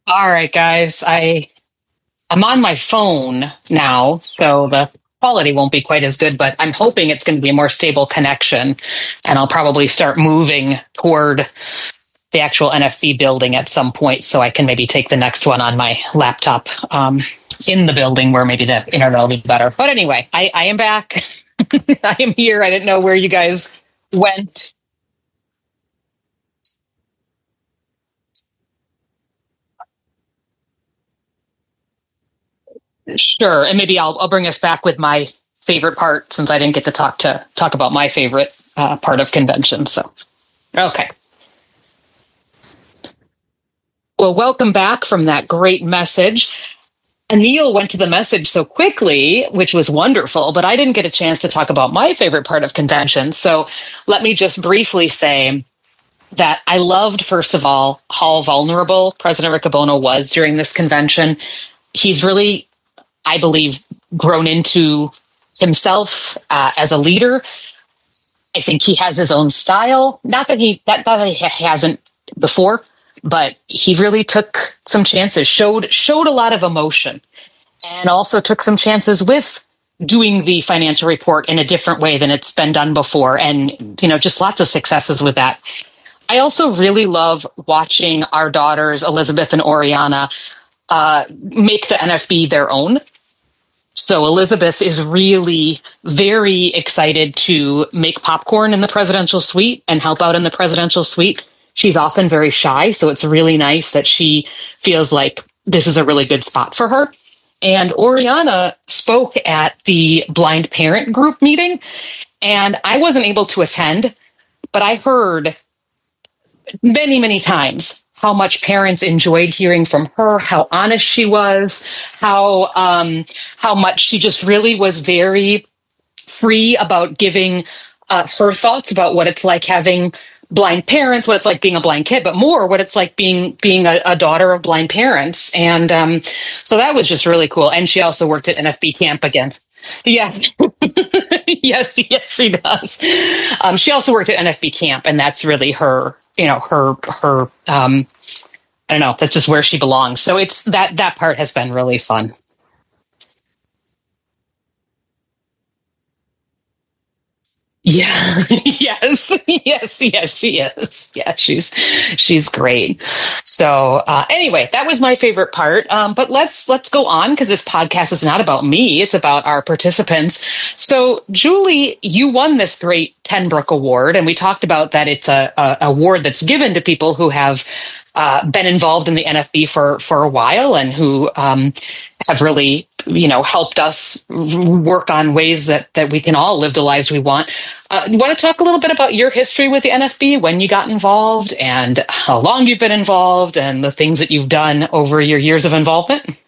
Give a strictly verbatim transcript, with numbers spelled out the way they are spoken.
All right, guys. I I'm on my phone now, so the quality won't be quite as good, but I'm hoping it's going to be a more stable connection, and I'll probably start moving toward the actual N F B building at some point, so I can maybe take the next one on my laptop um, in the building where maybe the internet will be better. But anyway, I, I am back. I am here. I didn't know where you guys went. Sure, and maybe I'll I'll bring us back with my favorite part since I didn't get to talk to talk about my favorite uh, part of convention. So, okay. Well, welcome back from that great message. Anil went to the message so quickly, which was wonderful, but I didn't get a chance to talk about my favorite part of convention. So, let me just briefly say that I loved, first of all, how vulnerable President Riccobono was during this convention. He's really, I believe, grown into himself uh, as a leader. I think he has his own style. Not that he that, that he hasn't before, but he really took some chances, showed showed a lot of emotion, and also took some chances with doing the financial report in a different way than it's been done before, and you know, just lots of successes with that. I also really love watching our daughters Elizabeth and Oriana uh, make the N F B their own. So Elizabeth is really very excited to make popcorn in the presidential suite and help out in the presidential suite. She's often very shy, so it's really nice that she feels like this is a really good spot for her. And Oriana spoke at the blind parent group meeting, and I wasn't able to attend, but I heard many, many times how much parents enjoyed hearing from her, how honest she was, how um, how much she just really was very free about giving uh, her thoughts about what it's like having blind parents, what it's like being a blind kid, but more what it's like being being a, a daughter of blind parents. And um, so that was just really cool. And she also worked at N F B camp again. Yes. yes, yes, she does. Um, she also worked at N F B camp, and that's really her, you know, her, her, um, I don't know, that's just where she belongs. So it's that, that part has been really fun. Yeah. yes. Yes. Yes. She is. Yeah. She's she's great. So uh, anyway, that was my favorite part. Um, but let's let's go on because this podcast is not about me. It's about our participants. So Julie, you won this great Ten Brook Award, and we talked about that. It's a, a award that's given to people who have uh, been involved in the N F B for for a while and who um, have really, you know, helped us work on ways that that we can all live the lives we want. Uh, you want to talk a little bit about your history with the N F B, when you got involved, and how long you've been involved, and the things that you've done over your years of involvement?